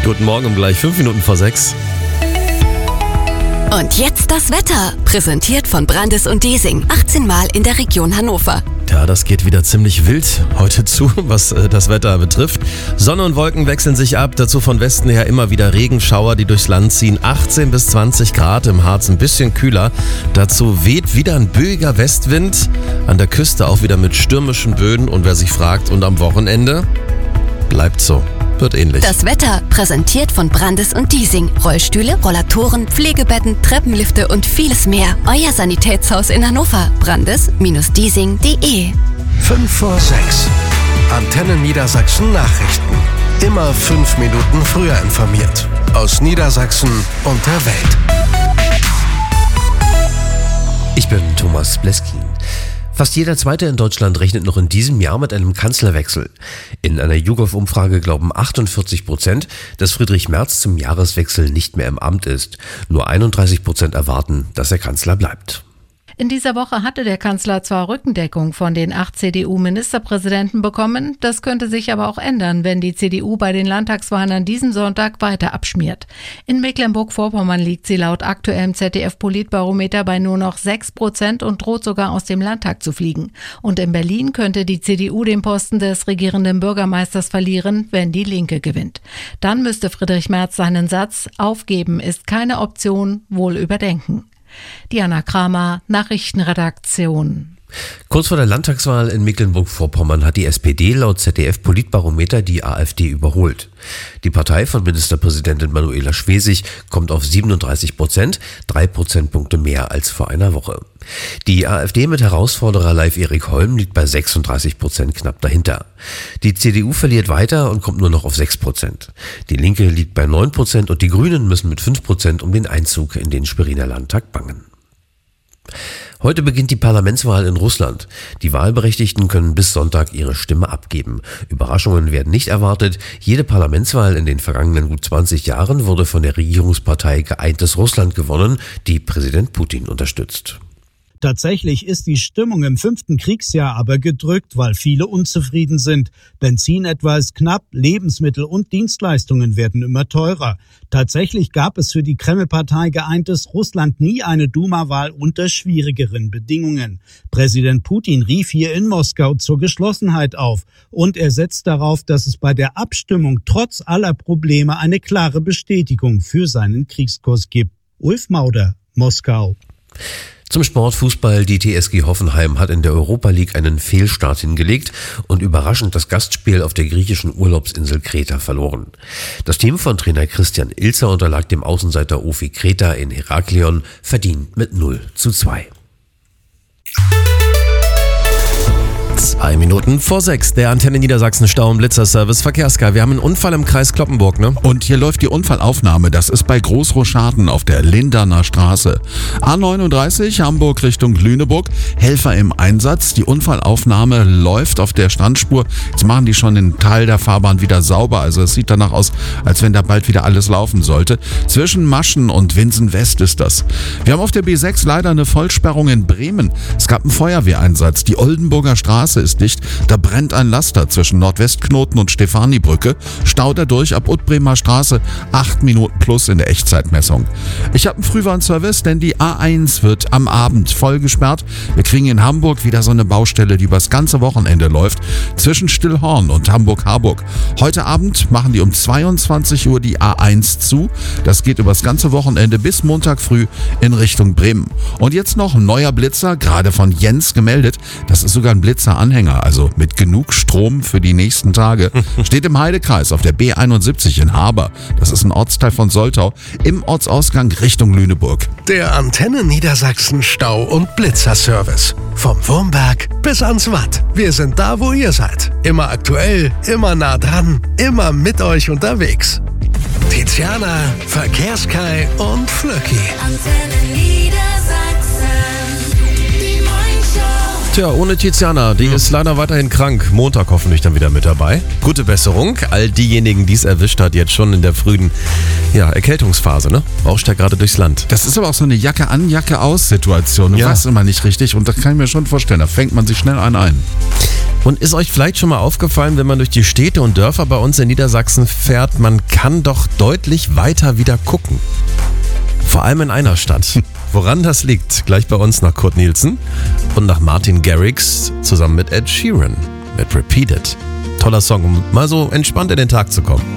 Guten Morgen um gleich 5 Minuten vor 6. Und jetzt das Wetter, präsentiert von Brandes und Desing, 18 Mal in der Region Hannover. Ja, das geht wieder ziemlich wild heute zu, was das Wetter betrifft. Sonne und Wolken wechseln sich ab, dazu von Westen her immer wieder Regenschauer, die durchs Land ziehen. 18 bis 20 Grad, im Harz ein bisschen kühler. Dazu weht wieder ein böiger Westwind, an der Küste auch wieder mit stürmischen Böen. Und wer sich fragt, und am Wochenende? Bleibt so. Wird ähnlich. Das Wetter präsentiert von Brandes und Desing. Rollstühle, Rollatoren, Pflegebetten, Treppenlifte und vieles mehr. Euer Sanitätshaus in Hannover. Brandes-Desing.de 5 vor 6. Antenne Niedersachsen Nachrichten. Immer 5 Minuten früher informiert. Aus Niedersachsen und der Welt. Ich bin Thomas Bleskin. Fast jeder Zweite in Deutschland rechnet noch in diesem Jahr mit einem Kanzlerwechsel. In einer YouGov-Umfrage glauben 48%, dass Friedrich Merz zum Jahreswechsel nicht mehr im Amt ist. Nur 31% erwarten, dass er Kanzler bleibt. In dieser Woche hatte der Kanzler zwar Rückendeckung von den 8 CDU-Ministerpräsidenten bekommen, das könnte sich aber auch ändern, wenn die CDU bei den Landtagswahlen an diesem Sonntag weiter abschmiert. In Mecklenburg-Vorpommern liegt sie laut aktuellem ZDF-Politbarometer bei nur noch 6% und droht sogar aus dem Landtag zu fliegen. Und in Berlin könnte die CDU den Posten des regierenden Bürgermeisters verlieren, wenn die Linke gewinnt. Dann müsste Friedrich Merz seinen Satz „Aufgeben ist keine Option" wohl überdenken. Diana Kramer, Nachrichtenredaktion. Kurz vor der Landtagswahl in Mecklenburg-Vorpommern hat die SPD laut ZDF-Politbarometer die AfD überholt. Die Partei von Ministerpräsidentin Manuela Schwesig kommt auf 37%, 3 Prozentpunkte mehr als vor einer Woche. Die AfD mit Herausforderer Leif Erik Holm liegt bei 36%, knapp dahinter. Die CDU verliert weiter und kommt nur noch auf 6%. Die Linke liegt bei 9% und die Grünen müssen mit 5% um den Einzug in den Schweriner Landtag bangen. Heute beginnt die Parlamentswahl in Russland. Die Wahlberechtigten können bis Sonntag ihre Stimme abgeben. Überraschungen werden nicht erwartet. Jede Parlamentswahl in den vergangenen gut 20 Jahren wurde von der Regierungspartei Geeintes Russland gewonnen, die Präsident Putin unterstützt. Tatsächlich ist die Stimmung im 5. Kriegsjahr aber gedrückt, weil viele unzufrieden sind. Benzin etwa ist knapp, Lebensmittel und Dienstleistungen werden immer teurer. Tatsächlich gab es für die Kreml-Partei Geeintes Russland nie eine Duma-Wahl unter schwierigeren Bedingungen. Präsident Putin rief hier in Moskau zur Geschlossenheit auf und er setzt darauf, dass es bei der Abstimmung trotz aller Probleme eine klare Bestätigung für seinen Kriegskurs gibt. Ulf Mauder, Moskau. Zum Sport Fußball. Die TSG Hoffenheim hat in der Europa League einen Fehlstart hingelegt und überraschend das Gastspiel auf der griechischen Urlaubsinsel Kreta verloren. Das Team von Trainer Christian Ilzer unterlag dem Außenseiter Ofi Kreta in Heraklion verdient mit 0:2. 2 Minuten vor 6. Der Antenne Niedersachsen Stau- und Blitzerservice Verkehrssky. Wir haben einen Unfall im Kreis Cloppenburg, ne? Und hier läuft die Unfallaufnahme. Das ist bei Großroschaden auf der Linderner Straße. A39 Hamburg Richtung Lüneburg. Helfer im Einsatz. Die Unfallaufnahme läuft auf der Standspur. Jetzt machen die schon den Teil der Fahrbahn wieder sauber. Also es sieht danach aus, als wenn da bald wieder alles laufen sollte. Zwischen Maschen und Winsen West ist das. Wir haben auf der B6 leider eine Vollsperrung in Bremen. Es gab einen Feuerwehreinsatz. Die Oldenburger Straße ist dicht. Da brennt ein Laster zwischen Nordwestknoten und Stefanibrücke. Stau dadurch ab Utbremer Straße 8 Minuten plus in der Echtzeitmessung. Ich habe einen Frühwarnservice, denn die A1 wird am Abend voll gesperrt. Wir kriegen in Hamburg wieder so eine Baustelle, die übers ganze Wochenende läuft, zwischen Stillhorn und Hamburg-Harburg. Heute Abend machen die um 22 Uhr die A1 zu. Das geht übers ganze Wochenende bis Montag früh in Richtung Bremen. Und jetzt noch ein neuer Blitzer, gerade von Jens gemeldet. Das ist sogar ein Blitzer-Anhänger, also mit genug Strom für die nächsten Tage. Steht im Heidekreis auf der B71 in Haber. Das ist ein Ortsteil von Soltau, im Ortsausgang Richtung Lüneburg. Der Antenne Niedersachsen Stau- und Blitzerservice. Vom Wurmberg bis ans Watt. Wir sind da, wo ihr seid. Immer aktuell, immer nah dran, immer mit euch unterwegs. Tiziana, Verkehrssky und Flöcki. Antenne Niedersachsen. Die Morningshow. Tja, ohne Tiziana, die ist leider weiterhin krank. Montag hoffentlich dann wieder mit dabei. Gute Besserung. All diejenigen, die es erwischt hat, jetzt schon in der frühen Erkältungsphase, ne? Rauscht ja gerade durchs Land. Das ist aber auch so eine Jacke an, Jacke aus Situation. Du weißt immer nicht richtig und das kann ich mir schon vorstellen. Da fängt man sich schnell einen ein. Und ist euch vielleicht schon mal aufgefallen, wenn man durch die Städte und Dörfer bei uns in Niedersachsen fährt, man kann doch deutlich weiter wieder gucken. Vor allem in einer Stadt. Woran das liegt, gleich bei uns nach Kurt Nielsen und nach Martin Garrix zusammen mit Ed Sheeran mit Repeated. Toller Song, um mal so entspannt in den Tag zu kommen.